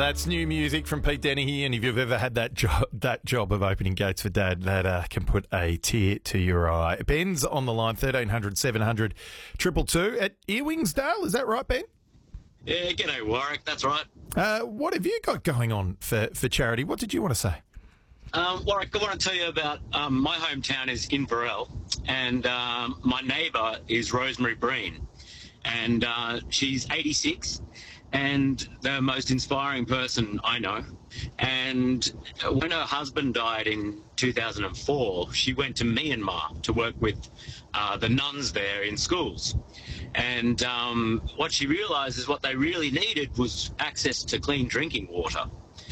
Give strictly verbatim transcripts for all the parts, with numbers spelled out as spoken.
That's new music from Pete Dennehy, and if you've ever had that job, that job of opening gates for Dad, that uh, can put a tear to your eye. Ben's on the line, thirteen hundred, seven hundred, two two two at Earwingsdale. Is that right, Ben? Yeah, g'day Warwick, that's right. Uh, what have you got going on for, for charity? What did you want to say? Um, Warwick, I want to tell you about um, my hometown is Inverell, and um, my neighbour is Rosemary Breen, and uh, she's eighty-six, and the most inspiring person I know. And when her husband died in two thousand four, she went to Myanmar to work with uh, the nuns there in schools. And um, what she realised is what they really needed was access to clean drinking water.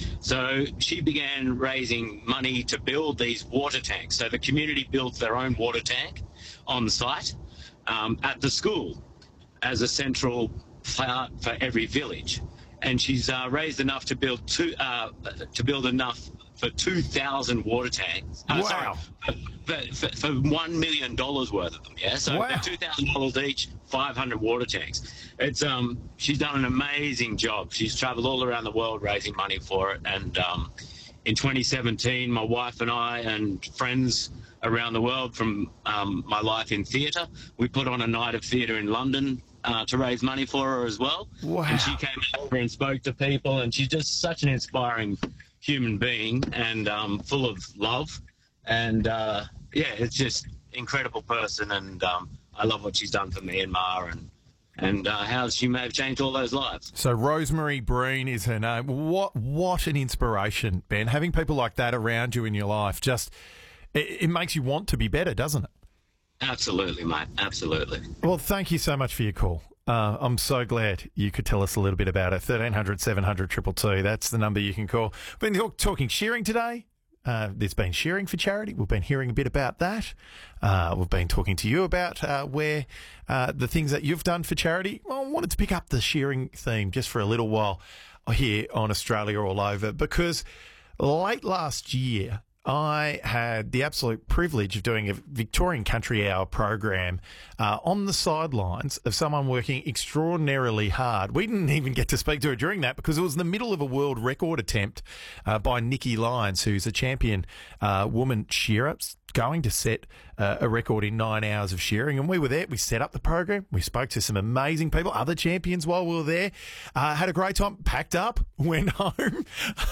So she began raising money to build these water tanks. So the community built their own water tank on site um, at the school as a central part for every village. And she's uh, raised enough to build two, uh, to build enough for two thousand water tanks. Uh, Wow. Sorry, for, for, for one million dollars worth of them, yeah? So Wow. they're two thousand dollars each, five hundred water tanks. It's um, she's done an amazing job. She's travelled all around the world raising money for it. And um, in twenty seventeen, my wife and I and friends around the world from um, my life in theatre, we put on a night of theatre in London uh, to raise money for her as well. Wow. And she came over and spoke to people, and she's just such an inspiring human being and um, full of love. And, uh, yeah, it's just incredible person, and um, I love what she's done for Myanmar and and uh, how she may have changed all those lives. So Rosemary Breen is her name. What what an inspiration, Ben. Having people like that around you in your life, just it, it makes you want to be better, doesn't it? Absolutely, mate. Absolutely. Well, thank you so much for your call. Uh, I'm so glad you could tell us a little bit about it. thirteen hundred, seven hundred, two two two. That's the number you can call. We've been talk- talking shearing today. Uh, there's been shearing for charity. We've been hearing a bit about that. Uh, we've been talking to you about uh, where uh, the things that you've done for charity. Well, I wanted to pick up the shearing theme just for a little while here on Australia All Over, because late last year I had the absolute privilege of doing a Victorian Country Hour program uh, on the sidelines of someone working extraordinarily hard. We didn't even get to speak to her during that because it was in the middle of a world record attempt uh, by Nikki Lyons, who's a champion uh, woman shearer, going to set uh, a record in nine hours of shearing. And we were there. We set up the program. We spoke to some amazing people, other champions while we were there. Uh, had a great time, packed up, went home.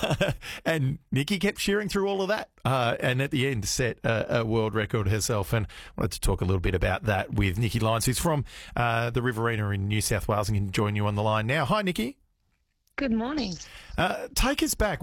And Nikki kept shearing through all of that. Uh, and at the end, set a, a world record herself. And I wanted to talk a little bit about that with Nikki Lyons, who's from uh, the Riverina in New South Wales and can join you on the line now. Hi, Nikki. Good morning. Uh, take us back.